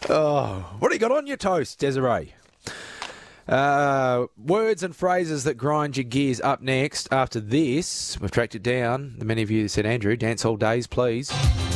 Oh, what do you got on your toast, Desiree? Words and phrases that grind your gears up next. After this, we've tracked it down. The many of you said, Andrew, dance all days, please.